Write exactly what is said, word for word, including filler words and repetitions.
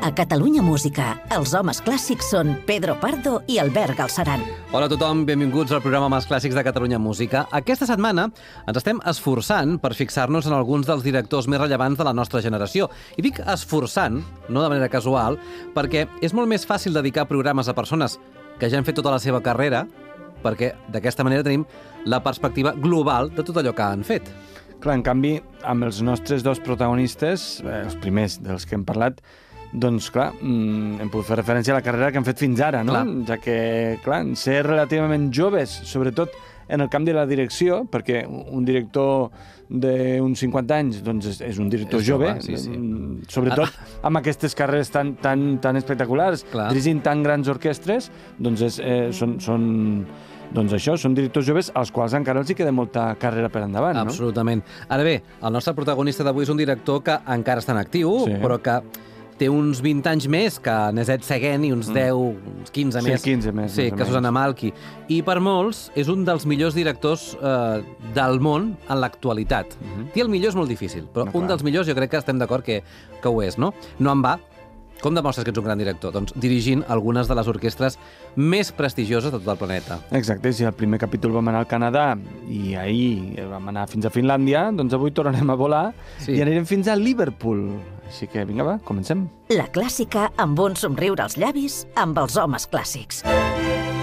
A Catalunya Música, els homes clàssics són Pedro Pardo i Albert Galceran. Hola a tothom, benvinguts al programa Homes Clàssics de Catalunya Música. Aquesta setmana ens estem esforçant per fixar-nos en alguns dels directors més rellevants de la nostra generació. I dic esforçant, no de manera casual, perquè és molt més fàcil dedicar programes a persones que ja han fet tota la seva carrera, perquè d'aquesta manera tenim la perspectiva global de tot allò que han fet. Clar, en canvi, amb els nostres dos protagonistes, eh, els primers dels que hem parlat, doncs, clar, mm, hem pogut fer referència a la carrera que han fet fins ara, no? Clar. Ja que, clar, ser relativament joves, sobretot en el camp de la direcció, perquè un director d'uns cinquanta anys doncs és, és un director és jove, jove, sí, sí. sobretot amb aquestes carreres tan, tan, tan espectaculars, Clar. dirigint tan grans orquestres, doncs és, eh, són... són Doncs això, són directors joves als quals encara els hi queda molta carrera per endavant, no? Absolutament. Ara bé, el nostre protagonista d'avui és un director que encara està en actiu, Sí. però que té uns vint anys més que Nezet Seguén i uns deu, uns quinze Sí, més. quinze més, Sí, més o que menys. Susana Malqui. I per molts és un dels millors directors eh, del món en l'actualitat. Dir el millor és molt difícil, però No, un clar. dels millors jo crec que estem d'acord que, que ho és, no? No en va. Com demostres que ets un gran director? Doncs dirigint algunes de les orquestres més prestigioses de tot el planeta. Exacte, si al primer capítol vam anar al Canadà i ahir vam anar fins a Finlàndia, doncs avui tornarem a volar Sí. i anirem fins a Liverpool. Així que vinga, va, comencem. La clàssica amb un somriure als llavis amb els homes clàssics.